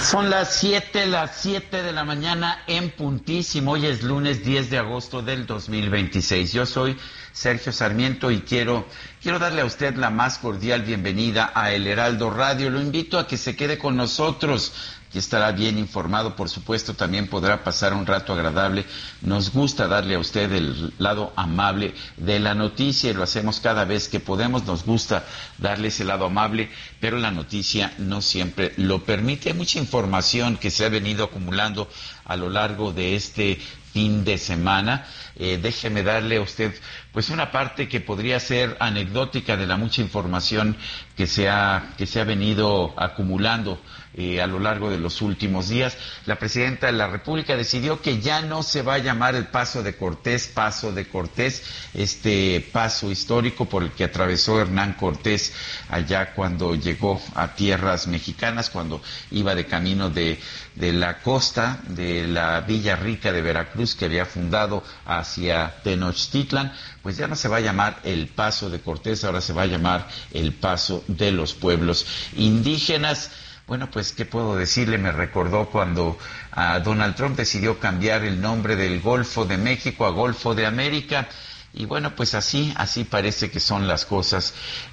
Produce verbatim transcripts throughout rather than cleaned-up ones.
Son las siete, las siete de la mañana en puntísimo. Hoy es lunes diez de agosto del dos mil veintiséis. Yo soy Sergio Sarmiento y quiero, quiero darle a usted la más cordial bienvenida a El Heraldo Radio. Lo invito a que se quede con nosotros. Aquí estará bien informado, por supuesto, también podrá pasar un rato agradable. Nos gusta darle a usted el lado amable de la noticia y lo hacemos cada vez que podemos. Nos gusta darle ese lado amable, pero la noticia no siempre lo permite. Hay mucha información que se ha venido acumulando a lo largo de este fin de semana. Eh, déjeme darle a usted pues una parte que podría ser anecdótica de la mucha información que se ha, que se ha venido acumulando Eh, a lo largo de los últimos días. La presidenta de la República decidió que ya no se va a llamar el Paso de Cortés, Paso de Cortés, este paso histórico por el que atravesó Hernán Cortés allá cuando llegó a tierras mexicanas, cuando iba de camino de, de la costa de la Villa Rica de Veracruz que había fundado hacia Tenochtitlan. Pues ya no se va a llamar el Paso de Cortés, ahora se va a llamar el Paso de los Pueblos Indígenas. Bueno, pues, ¿qué puedo decirle? Me recordó cuando uh, Donald Trump decidió cambiar el nombre del Golfo de México a Golfo de América. Y bueno, pues así, así parece que son las cosas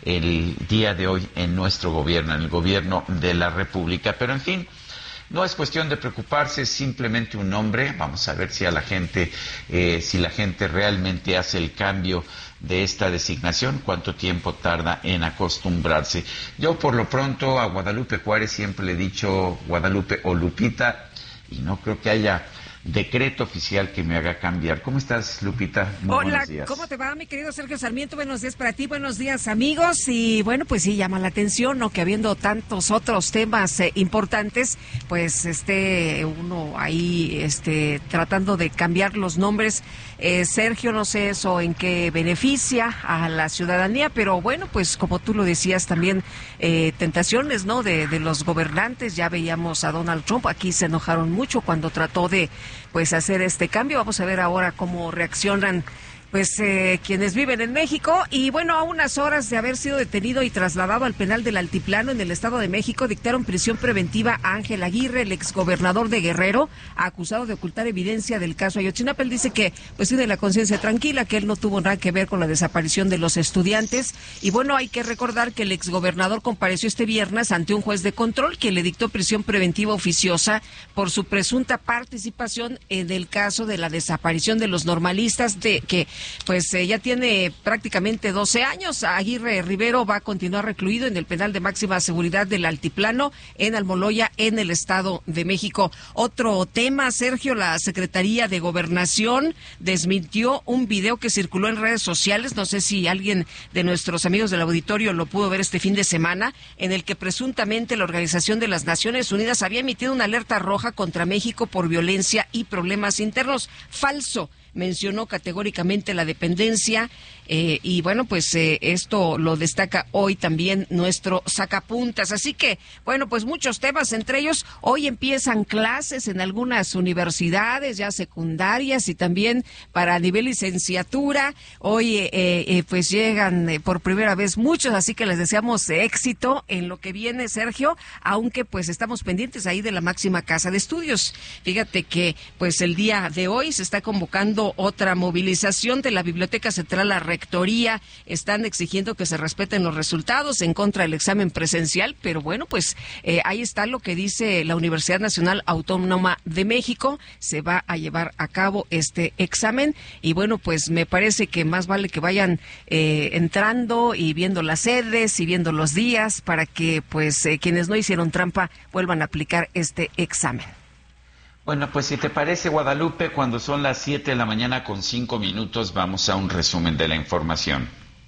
el día de hoy en nuestro gobierno, en el gobierno de la República. Pero en fin, no es cuestión de preocuparse, es simplemente un nombre. Vamos a ver si a la gente, eh, si la gente realmente hace el cambio de esta designación, cuánto tiempo tarda en acostumbrarse. Yo por lo pronto a Guadalupe Juárez siempre le he dicho Guadalupe o Lupita y no creo que haya decreto oficial que me haga cambiar. ¿Cómo estás, Lupita? Muy Hola, buenos días. ¿Cómo te va, mi querido Sergio Sarmiento? Buenos días para ti, buenos días, amigos. Y bueno, pues sí, llama la atención, ¿no? Que habiendo tantos otros temas eh, importantes, pues esté uno ahí este, tratando de cambiar los nombres. Eh, Sergio, no sé eso en qué beneficia a la ciudadanía, pero bueno, pues como tú lo decías también, eh, tentaciones, ¿no? De, de los gobernantes. Ya veíamos a Donald Trump, aquí se enojaron mucho cuando trató de pues hacer este cambio. Vamos a ver ahora cómo reaccionan pues eh, quienes viven en México. Y bueno, a unas horas de haber sido detenido y trasladado al penal del Altiplano en el Estado de México, dictaron prisión preventiva a Ángel Aguirre, el exgobernador de Guerrero, acusado de ocultar evidencia del caso Ayotzinapa. Él dice que pues tiene la conciencia tranquila, que él no tuvo nada que ver con la desaparición de los estudiantes. Y bueno, hay que recordar que el exgobernador compareció este viernes ante un juez de control que le dictó prisión preventiva oficiosa por su presunta participación en el caso de la desaparición de los normalistas, de que pues eh, ya tiene prácticamente doce años. Aguirre Rivero va a continuar recluido en el penal de máxima seguridad del Altiplano en Almoloya, en el Estado de México. Otro tema, Sergio, la Secretaría de Gobernación desmintió un video que circuló en redes sociales, no sé si alguien de nuestros amigos del auditorio lo pudo ver este fin de semana, en el que presuntamente la Organización de las Naciones Unidas había emitido una alerta roja contra México por violencia y problemas internos. Falso. Mencionó categóricamente la dependencia eh, y bueno, pues eh, esto lo destaca hoy también nuestro sacapuntas. Así que, bueno, pues muchos temas, entre ellos hoy empiezan clases en algunas universidades ya secundarias y también para nivel licenciatura. Hoy eh, eh, pues llegan eh, por primera vez muchos, así que les deseamos éxito en lo que viene, Sergio, aunque pues estamos pendientes ahí de la máxima casa de estudios. Fíjate que pues el día de hoy se está convocando otra movilización de la Biblioteca Central. La Rectoría están exigiendo que se respeten los resultados en contra del examen presencial, pero bueno, pues eh, ahí está lo que dice la Universidad Nacional Autónoma de México. Se va a llevar a cabo este examen y bueno, pues me parece que más vale que vayan eh, entrando y viendo las sedes y viendo los días para que pues eh, quienes no hicieron trampa vuelvan a aplicar este examen. Bueno, pues si te parece, Guadalupe, cuando son las siete de la mañana con cinco minutos, vamos a un resumen de la información.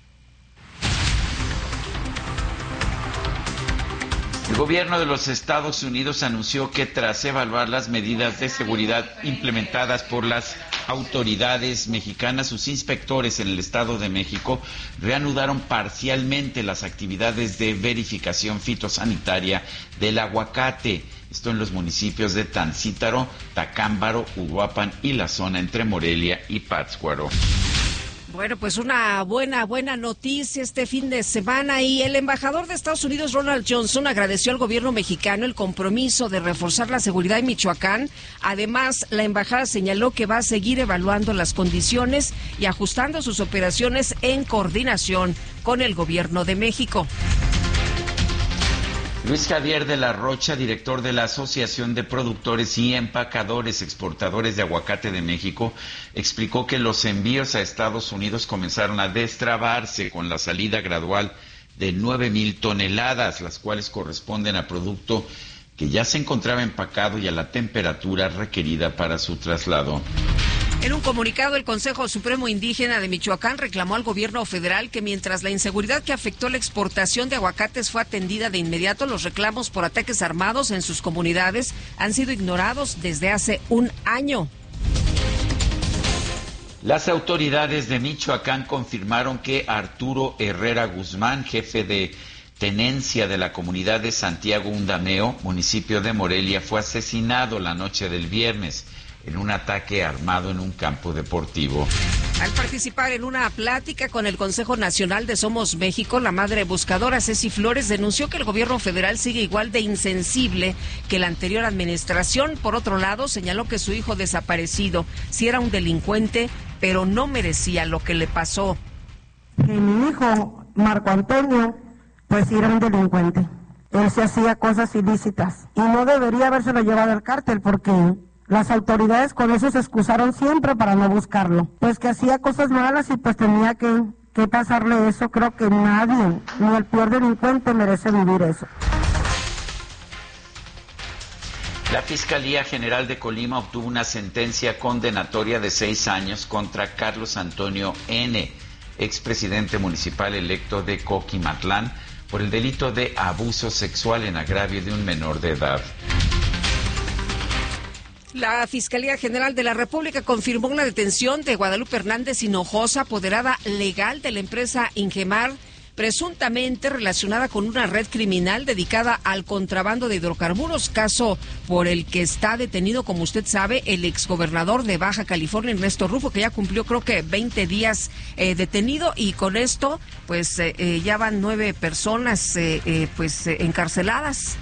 El gobierno de los Estados Unidos anunció que tras evaluar las medidas de seguridad implementadas por las autoridades mexicanas, sus inspectores en el Estado de México reanudaron parcialmente las actividades de verificación fitosanitaria del aguacate. Esto en los municipios de Tancítaro, Tacámbaro, Uruapan y la zona entre Morelia y Pátzcuaro. Bueno, pues una buena, buena noticia este fin de semana, y el embajador de Estados Unidos, Ronald Johnson, agradeció al gobierno mexicano el compromiso de reforzar la seguridad en Michoacán. Además, la embajada señaló que va a seguir evaluando las condiciones y ajustando sus operaciones en coordinación con el gobierno de México. Luis Javier de la Rocha, director de la Asociación de Productores y Empacadores Exportadores de Aguacate de México, explicó que los envíos a Estados Unidos comenzaron a destrabarse con la salida gradual de nueve mil toneladas, las cuales corresponden a producto que ya se encontraba empacado y a la temperatura requerida para su traslado. En un comunicado, el Consejo Supremo Indígena de Michoacán reclamó al gobierno federal que mientras la inseguridad que afectó la exportación de aguacates fue atendida de inmediato, los reclamos por ataques armados en sus comunidades han sido ignorados desde hace un año. Las autoridades de Michoacán confirmaron que Arturo Herrera Guzmán, jefe de tenencia de la comunidad de Santiago Undameo, municipio de Morelia, fue asesinado la noche del viernes en un ataque armado en un campo deportivo. Al participar en una plática con el Consejo Nacional de Somos México, la madre buscadora Ceci Flores denunció que el gobierno federal sigue igual de insensible que la anterior administración. Por otro lado, señaló que su hijo desaparecido sí era un delincuente, pero no merecía lo que le pasó. Que mi hijo, Marco Antonio, pues sí era un delincuente. Él se hacía cosas ilícitas y no debería habérselo llevado al cártel porque las autoridades con eso se excusaron siempre para no buscarlo. Pues que hacía cosas malas y pues tenía que, que pasarle eso. Creo que nadie, ni el peor delincuente, merece vivir eso. La Fiscalía General de Colima obtuvo una sentencia condenatoria de seis años contra Carlos Antonio N., expresidente municipal electo de Coquimatlán, por el delito de abuso sexual en agravio de un menor de edad. La Fiscalía General de la República confirmó la detención de Guadalupe Hernández Hinojosa, apoderada legal de la empresa Ingemar, presuntamente relacionada con una red criminal dedicada al contrabando de hidrocarburos, caso por el que está detenido, como usted sabe, el exgobernador de Baja California, Ernesto Rufo, que ya cumplió creo que veinte días eh, detenido, y con esto pues eh, eh, ya van nueve personas eh, eh, pues eh, encarceladas.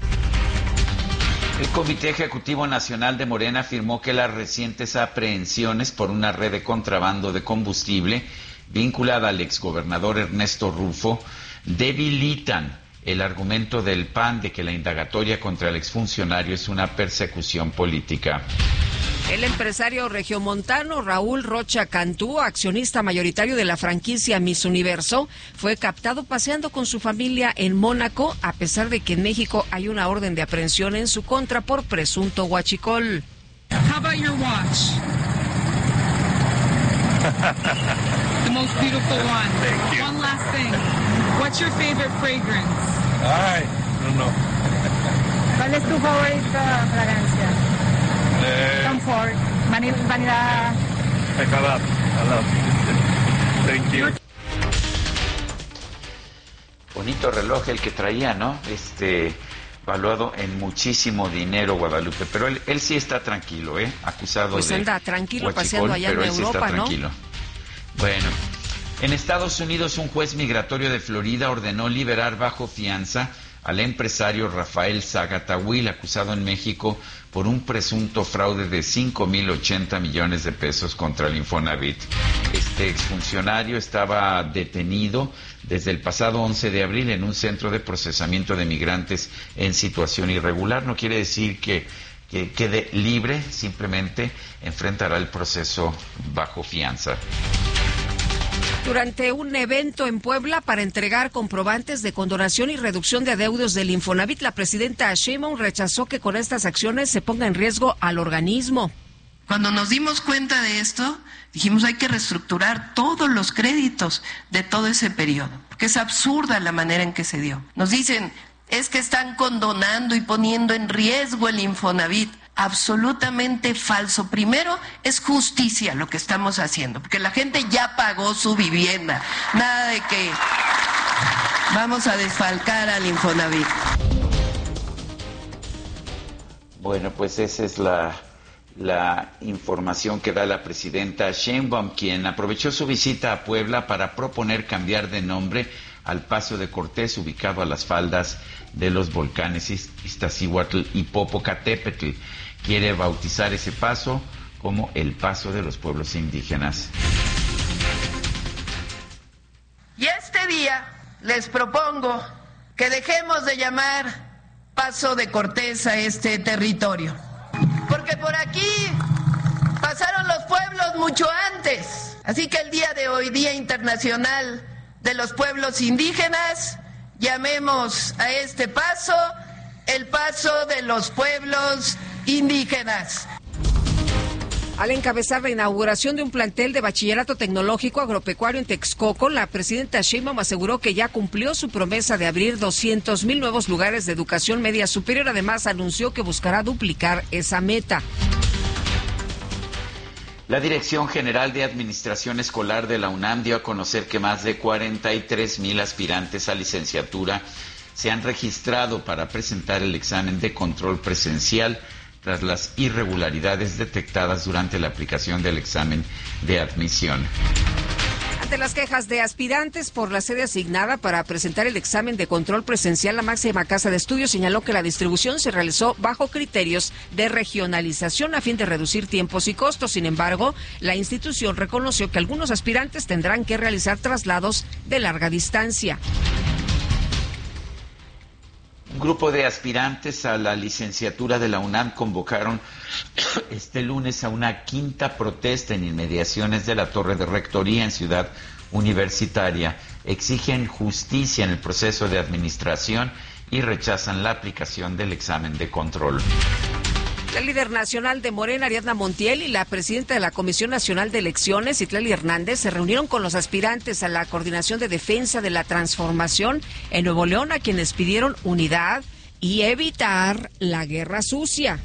El Comité Ejecutivo Nacional de Morena afirmó que las recientes aprehensiones por una red de contrabando de combustible vinculada al exgobernador Ernesto Rufo debilitan el argumento del P A N de que la indagatoria contra el exfuncionario es una persecución política. El empresario regiomontano Raúl Rocha Cantú, accionista mayoritario de la franquicia Miss Universo, fue captado paseando con su familia en Mónaco, a pesar de que en México hay una orden de aprehensión en su contra por presunto huachicol. How about your watch? The most beautiful one. Thank you. One last thing. What's your favorite fragrance? Ay, no, no. ¿Cuál es tu favorita fragancia? Eh, Tom Ford, vanilla, vanilla. I love, I love. Thank you. Bonito reloj el que traía, ¿no? Este, valuado en muchísimo dinero, Guadalupe, pero él, él sí está tranquilo, ¿eh? Acusado pues de anda tranquilo huachicol, paseando allá pero en él sí Europa, está ¿no? tranquilo. Bueno, en Estados Unidos un juez migratorio de Florida ordenó liberar bajo fianza al empresario Rafael Zagatawil, acusado en México por un presunto fraude de cinco mil ochenta millones de pesos contra el Infonavit. Este exfuncionario estaba detenido desde el pasado once de abril en un centro de procesamiento de migrantes en situación irregular. No quiere decir que, que quede libre, simplemente enfrentará el proceso bajo fianza. Durante un evento en Puebla para entregar comprobantes de condonación y reducción de adeudos del Infonavit, la presidenta Sheinbaum rechazó que con estas acciones se ponga en riesgo al organismo. Cuando nos dimos cuenta de esto, dijimos hay que reestructurar todos los créditos de todo ese periodo, porque es absurda la manera en que se dio. Nos dicen, es que están condonando y poniendo en riesgo el Infonavit. Absolutamente falso. Primero, es justicia lo que estamos haciendo, porque la gente ya pagó su vivienda. Nada de que vamos a desfalcar al Infonavit. Bueno, pues esa es la, la información que da la presidenta Sheinbaum, quien aprovechó su visita a Puebla para proponer cambiar de nombre al Paso de Cortés, ubicado a las faldas de los volcanes Iztaccíhuatl y Popocatépetl. Quiere bautizar ese paso como el Paso de los Pueblos Indígenas. Y este día les propongo que dejemos de llamar Paso de Cortés a este territorio, porque por aquí pasaron los pueblos mucho antes. Así que el día de hoy, Día Internacional de los Pueblos Indígenas, llamemos a este paso el Paso de los Pueblos Indígenas. Al encabezar la inauguración de un plantel de bachillerato tecnológico agropecuario en Texcoco, la presidenta Sheinbaum aseguró que ya cumplió su promesa de abrir doscientos mil nuevos lugares de educación media superior. Además, anunció que buscará duplicar esa meta. La Dirección General de Administración Escolar de la UNAM dio a conocer que más de cuarenta y tres mil aspirantes a licenciatura se han registrado para presentar el examen de control presencial tras las irregularidades detectadas durante la aplicación del examen de admisión. Ante las quejas de aspirantes por la sede asignada para presentar el examen de control presencial, la máxima casa de estudios señaló que la distribución se realizó bajo criterios de regionalización a fin de reducir tiempos y costos. Sin embargo, la institución reconoció que algunos aspirantes tendrán que realizar traslados de larga distancia. Un grupo de aspirantes a la licenciatura de la UNAM convocaron este lunes a una quinta protesta en inmediaciones de la Torre de Rectoría en Ciudad Universitaria. Exigen justicia en el proceso de administración y rechazan la aplicación del examen de control. La líder nacional de Morena, Ariadna Montiel, y la presidenta de la Comisión Nacional de Elecciones, Citlali Hernández, se reunieron con los aspirantes a la Coordinación de Defensa de la Transformación en Nuevo León, a quienes pidieron unidad y evitar la guerra sucia.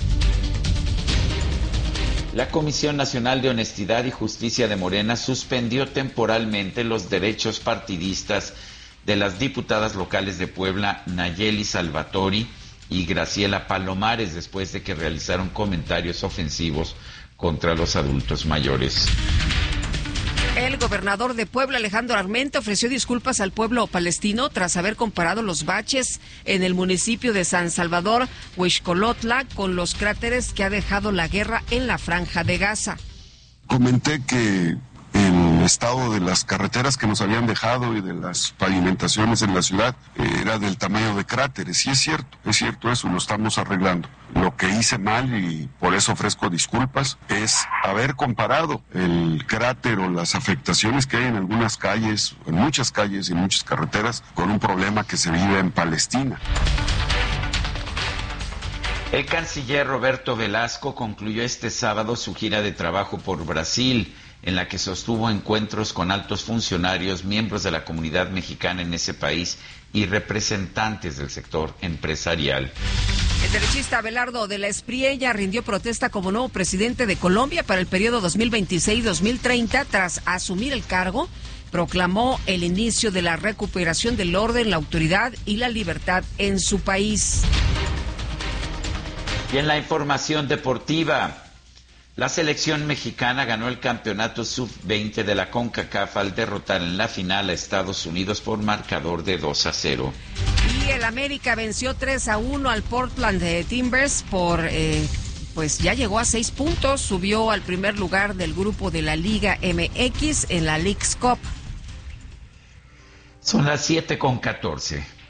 La Comisión Nacional de Honestidad y Justicia de Morena suspendió temporalmente los derechos partidistas de las diputadas locales de Puebla, Nayeli Salvatori y Graciela Palomares, después de que realizaron comentarios ofensivos contra los adultos mayores. El gobernador de Puebla, Alejandro Armenta, ofreció disculpas al pueblo palestino tras haber comparado los baches en el municipio de San Salvador, Huixcolotla, con los cráteres que ha dejado la guerra en la Franja de Gaza. Comenté que el estado de las carreteras que nos habían dejado y de las pavimentaciones en la ciudad eh, era del tamaño de cráteres, y es cierto, es cierto eso, lo estamos arreglando. Lo que hice mal, y por eso ofrezco disculpas, es haber comparado el cráter o las afectaciones que hay en algunas calles, en muchas calles y muchas carreteras, con un problema que se vive en Palestina. El canciller Roberto Velasco concluyó este sábado su gira de trabajo por Brasil, en la que sostuvo encuentros con altos funcionarios, miembros de la comunidad mexicana en ese país y representantes del sector empresarial. El derechista Abelardo de la Espriella rindió protesta como nuevo presidente de Colombia para el periodo dos mil veintiséis dos mil treinta. Tras asumir el cargo, proclamó el inicio de la recuperación del orden, la autoridad y la libertad en su país. Y en la información deportiva, la selección mexicana ganó el campeonato sub veinte de la CONCACAF al derrotar en la final a Estados Unidos por marcador de dos a cero. Y el América venció tres a uno al Portland de Timbers por, eh, pues ya llegó a seis puntos, subió al primer lugar del grupo de la Liga M X en la Leagues Cup. Son las siete con catorce.